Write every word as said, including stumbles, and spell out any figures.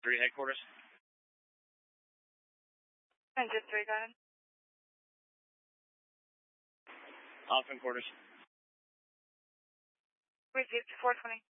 three headquarters. Engine three, go ahead. Off in quarters. Received four twenty.